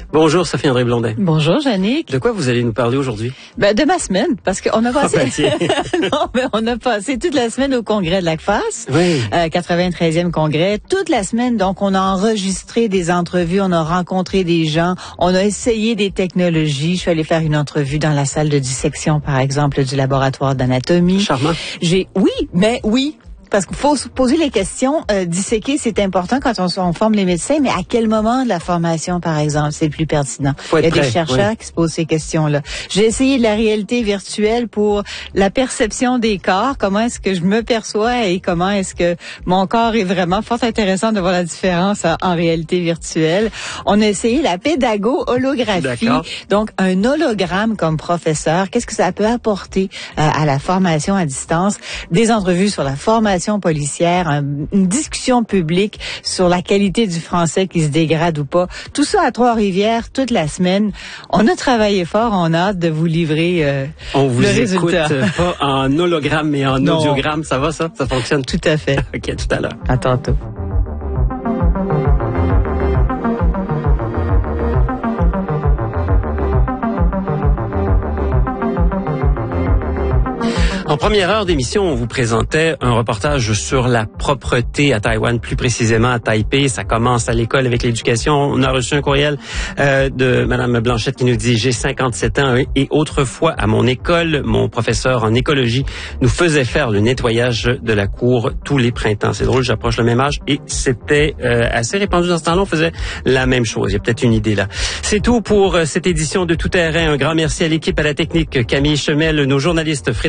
Bonjour Sophie-André Blondet. Bonjour Jannick. De quoi vous allez nous parler aujourd'hui? De ma semaine, parce qu'on a passé on a passé toute la semaine au congrès de l'ACFAS. Oui. 93e congrès, toute la semaine. Donc on a enregistré des entrevues, on a rencontré des gens, on a essayé des technologies. Je suis allée faire une entrevue dans la salle de dissection, par exemple, du laboratoire d'anatomie. Charmant. Oui. Parce qu'il faut se poser les questions. Disséquer, c'est important quand on forme les médecins, mais à quel moment de la formation, par exemple, c'est le plus pertinent? Il y a des chercheurs qui se posent ces questions-là. J'ai essayé de la réalité virtuelle pour la perception des corps. Comment est-ce que je me perçois et comment est-ce que mon corps est vraiment fort intéressant de voir la différence en réalité virtuelle. On a essayé la pédago-holographie. D'accord. Donc, un hologramme comme professeur. Qu'est-ce que ça peut apporter à la formation à distance? Des entrevues sur la formation policière, une discussion publique sur la qualité du français qui se dégrade ou pas. Tout ça à Trois-Rivières toute la semaine. On a travaillé fort, on a hâte de vous livrer on vous le écoute résultat. Pas en hologramme mais en audiogramme, ça va ça? Ça fonctionne? Tout à fait. OK, tout à l'heure. À tantôt. En première heure d'émission, on vous présentait un reportage sur la propreté à Taïwan, plus précisément à Taipei. Ça commence à l'école avec l'éducation. On a reçu un courriel de Madame Blanchette qui nous dit « J'ai 57 ans et autrefois à mon école, mon professeur en écologie nous faisait faire le nettoyage de la cour tous les printemps. » C'est drôle, j'approche le même âge et c'était assez répandu dans ce temps-là. On faisait la même chose. Il y a peut-être une idée là. C'est tout pour cette édition de Tout Terrain. Un grand merci à l'équipe, à la technique, Camille Chemel, nos journalistes